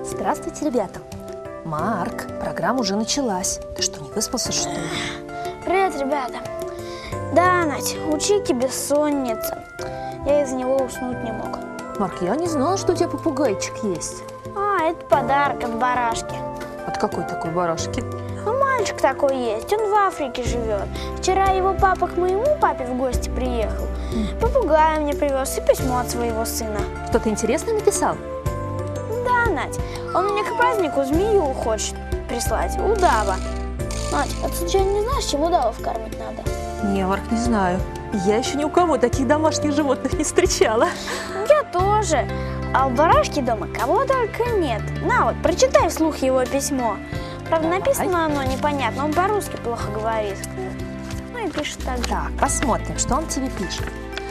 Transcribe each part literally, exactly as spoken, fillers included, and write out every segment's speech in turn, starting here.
Здравствуйте, ребята. Марк, программа уже началась. Ты что, не выспался, что ли? Привет, ребята. Да, Надь, у Чики бессонница. Я из него уснуть не мог. Марк, я не знала, что у тебя попугайчик есть. А, это подарок от барашки. От какой такой барашки? Ну, мальчик такой есть, он в Африке живет. Вчера его папа к моему папе в гости приехал. Попугая мне привез и письмо от своего сына. Что-то интересное написал? Да, Надь, он мне к празднику змею хочет прислать, удава. Надь, а ты случайно не знаешь, чем удавов кормить надо? Не, Марк, не знаю. Я еще ни у кого таких домашних животных не встречала. Я тоже. А у барашки дома кого только нет. На вот, прочитай вслух его письмо. Правда, Давай. написано оно непонятно, он по-русски плохо говорит. Ну и пишет так же. Так, посмотрим, что он тебе пишет.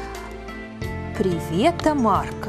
Привет, Марка.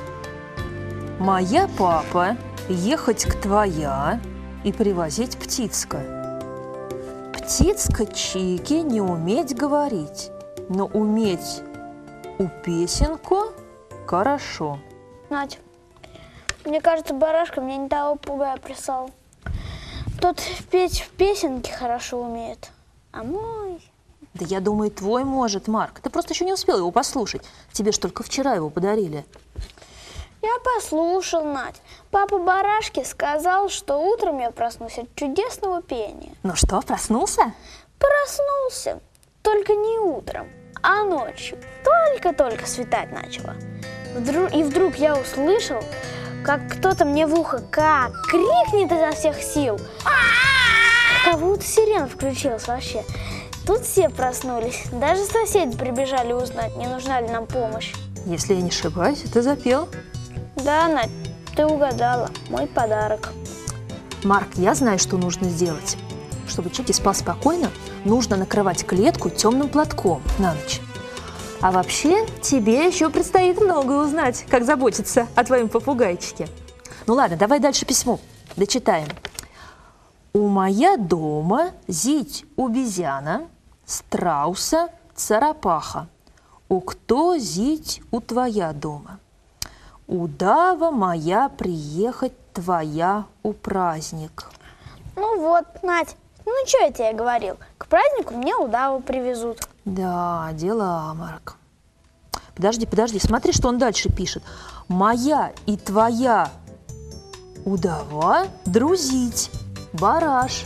Моя папа ехать к твоя и привозить птицка. Птицка Чики не уметь говорить, но уметь у песенку хорошо. Надь, мне кажется, барашка мне не того попугая прислал. Тот петь в песенке хорошо умеет, а мой... Да я думаю, твой может, Марк. Ты просто еще не успел его послушать. Тебе ж только вчера его подарили. Я послушал, Надь. Папа барашки сказал, что утром я проснусь от чудесного пения. Ну что, проснулся? Проснулся. Только не утром, а ночью. Только-только светать начало. Вдруг, и вдруг я услышал, как кто-то мне в ухо как крикнет изо всех сил. Как будто сирена включилась вообще. Тут все проснулись. Даже соседи прибежали узнать, не нужна ли нам помощь. Если я не ошибаюсь, ты запел. Да, Надь, ты угадала. Мой подарок. Марк, я знаю, что нужно сделать. Чтобы Чики спал спокойно, нужно накрывать клетку темным платком на ночь. А вообще, тебе еще предстоит многое узнать, как заботиться о твоем попугайчике. Ну ладно, давай дальше письмо. Дочитаем. У моя дома зить обезьяна, страуса, царапаха. У кто зить у твоя дома? Удава моя приехать твоя у праздник. Ну вот, Надь, ну что я тебе говорил? К празднику мне удаву привезут. Да, дела, Марк. Подожди, подожди, смотри, что он дальше пишет. Моя и твоя удава друзить, бараш.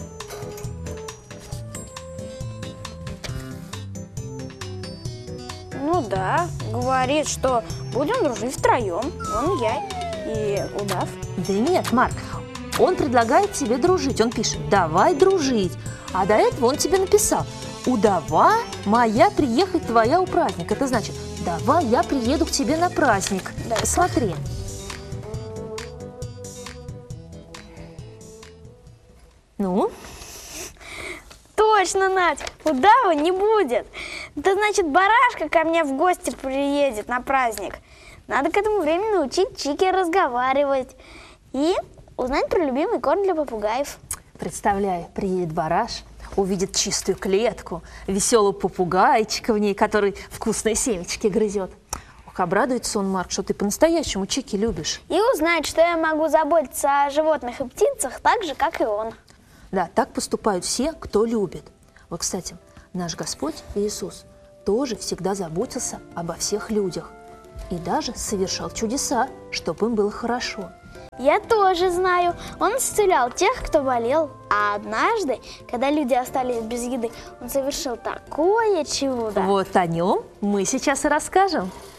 Ну да, говорит, что будем дружить втроем. Он, я и удав. Да нет, Марк, он предлагает тебе дружить. Он пишет, давай дружить. А до этого он тебе написал, удава моя приехать твоя у праздник. Это значит, давай я приеду к тебе на праздник. Да. Посмотри. Ну? Точно, Надь, удавы не будет. Это значит, барашка ко мне в гости приедет на праздник. Надо к этому времени научить Чики разговаривать и узнать про любимый корм для попугаев. Представляю, приедет бараш, увидит чистую клетку, веселого попугайчика в ней, который вкусные семечки грызет. Ох, обрадуется он, Марк, что ты по-настоящему Чики любишь. И узнать, что я могу заботиться о животных и птицах так же, как и он. Да, так поступают все, кто любит. Вот, кстати, наш Господь Иисус тоже всегда заботился обо всех людях и даже совершал чудеса, чтобы им было хорошо. Я тоже знаю. Он исцелял тех, кто болел. А однажды, когда люди остались без еды, он совершил такое чудо. Вот о нем мы сейчас и расскажем.